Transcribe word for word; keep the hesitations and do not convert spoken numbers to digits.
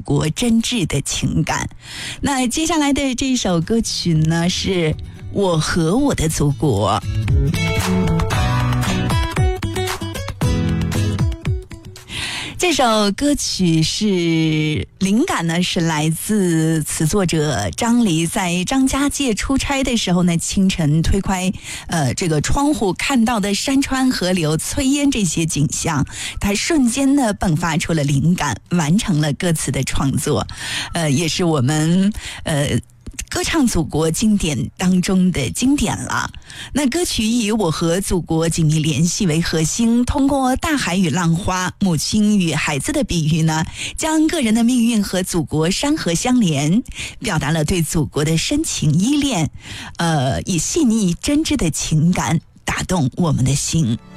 国真挚的情感。那接下来的这首歌曲呢，是我和我的祖国。这首歌曲是灵感呢，是来自词作者张黎在张家界出差的时候呢，清晨推开呃这个窗户看到的山川河流炊烟这些景象，他瞬间呢迸发出了灵感，完成了歌词的创作，呃也是我们呃歌唱祖国经典当中的经典了。那歌曲以我和祖国紧密联系为核心，通过大海与浪花、母亲与孩子的比喻呢，将个人的命运和祖国山河相连，表达了对祖国的深情依恋，呃，以细腻真挚的情感打动我们的心。